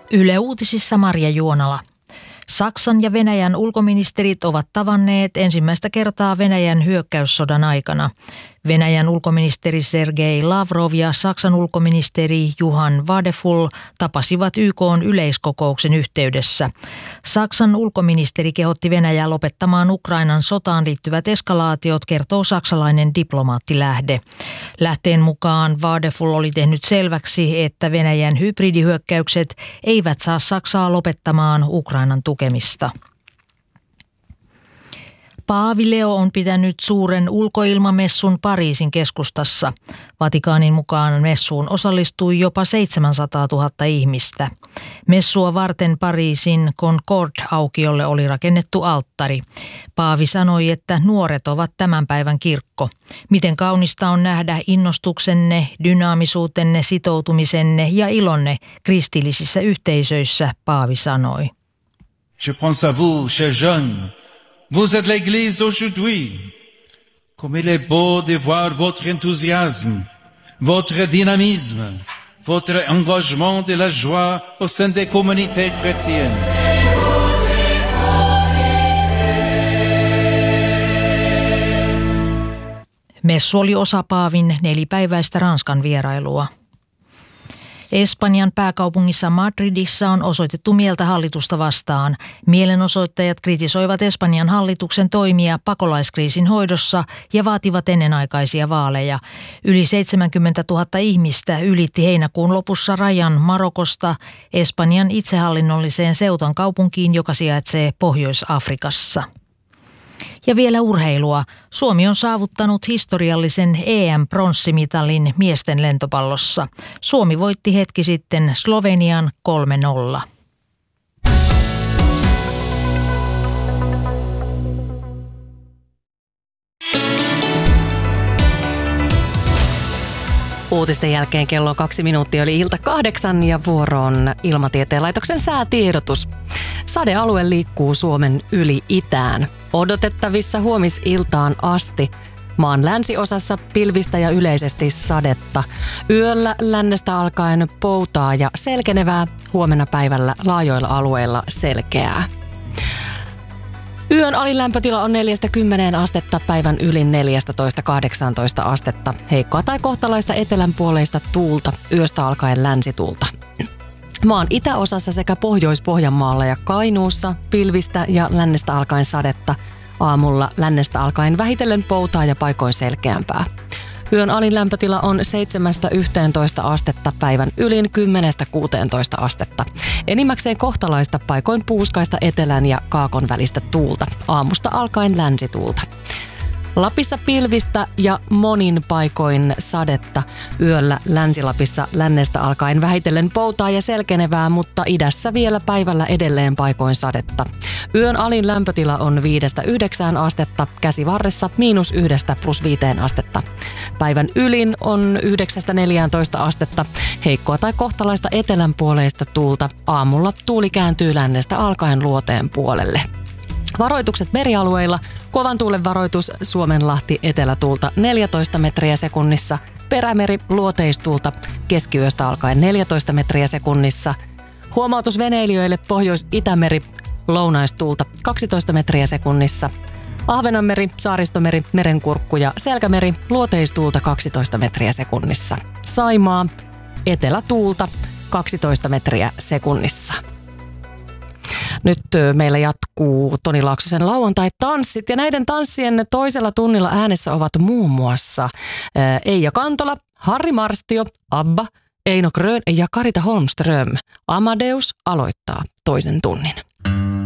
Yle Uutisissa Marja Juonala. Saksan ja Venäjän ulkoministerit ovat tavanneet ensimmäistä kertaa Venäjän hyökkäyssodan aikana. Venäjän ulkoministeri Sergei Lavrov ja Saksan ulkoministeri Johann Wadefull tapasivat YK:n yleiskokouksen yhteydessä. Saksan ulkoministeri kehotti Venäjää lopettamaan Ukrainan sotaan liittyvät eskalaatiot, kertoo saksalainen diplomaattilähde. Lähteen mukaan Wadefull oli tehnyt selväksi, että Venäjän hybridihyökkäykset eivät saa Saksaa lopettamaan Ukrainan tukemista. Paavi Leo on pitänyt suuren ulkoilmamessun Pariisin keskustassa. Vatikaanin mukaan messuun osallistui jopa 700 000 ihmistä. Messua varten Pariisin Concorde-aukiolle oli rakennettu alttari. Paavi sanoi, että nuoret ovat tämän päivän kirkko. Miten kaunista on nähdä innostuksenne, dynaamisuutenne, sitoutumisenne ja ilonne kristillisissä yhteisöissä, Paavi sanoi. Je pense à vous, chers jeunes. Vous êtes l'Église d'aujourd'hui. Comme il est beau de voir votre enthousiasme, votre dynamisme, votre engagement de la joie au sein des communautés chrétiennes. Messu oli osa Paavin 4-päiväistä Ranskan vierailua. Espanjan pääkaupungissa Madridissa on osoitettu mieltä hallitusta vastaan. Mielenosoittajat kritisoivat Espanjan hallituksen toimia pakolaiskriisin hoidossa ja vaativat ennenaikaisia vaaleja. Yli 70 000 ihmistä ylitti heinäkuun lopussa rajan Marokosta Espanjan itsehallinnolliseen Ceutan kaupunkiin, joka sijaitsee Pohjois-Afrikassa. Ja vielä urheilua. Suomi on saavuttanut historiallisen EM-pronssimitalin miesten lentopallossa. Suomi voitti hetki sitten Slovenian 3-0. Uutisten jälkeen kello 2 minuuttia oli ilta 8 ja vuoroon Ilmatieteen laitoksen säätiedotus. Sadealue liikkuu Suomen yli itään. Odotettavissa huomisiltaan asti. Maan länsiosassa pilvistä ja yleisesti sadetta. Yöllä lännestä alkaen poutaa ja selkenevää. Huomenna päivällä laajoilla alueilla selkeää. Yön alin lämpötila on 4-10 astetta, päivän ylin 14-18 astetta. Heikkoa tai kohtalaista etelänpuoleista tuulta, yöstä alkaen länsituulta. Maan itäosassa sekä Pohjois-Pohjanmaalla ja Kainuussa pilvistä ja lännestä alkaen sadetta. Aamulla lännestä alkaen vähitellen poutaa ja paikoin selkeämpää. Yön alin lämpötila on 7-11 astetta, päivän ylin 10-16 astetta. Enimmäkseen kohtalaista, paikoin puuskaista etelän ja kaakon välistä tuulta. Aamusta alkaen länsituulta. Lapissa pilvistä ja monin paikoin sadetta. Yöllä Länsi-Lapissa lännestä alkaen vähitellen poutaa ja selkenevää, mutta idässä vielä päivällä edelleen paikoin sadetta. Yön alin lämpötila on 5-9 astetta, käsivarressa -1 + 5 astetta. Päivän ylin on 9-14 astetta, heikkoa tai kohtalaista etelänpuoleista tuulta. Aamulla tuuli kääntyy lännestä alkaen luoteen puolelle. Varoitukset merialueilla. Kovan tuulen varoitus Suomenlahti etelätuulta 14 metriä sekunnissa. Perämeri luoteistuulta keskiyöstä alkaen 14 metriä sekunnissa. Huomautus veneilijöille Pohjois-Itämeri lounaistuulta 12 metriä sekunnissa. Ahvenanmeri, Saaristomeri, Merenkurkku ja Selkämeri luoteistuulta 12 metriä sekunnissa. Saimaa etelätuulta 12 metriä sekunnissa. Nyt meillä jatkuu Toni Laaksosen lauantai-tanssit ja näiden tanssien toisella tunnilla äänessä ovat muun muassa Eija Kantola, Harri Marstio, Abba, Eino Grön ja Karita Holmström. Amadeus aloittaa toisen tunnin.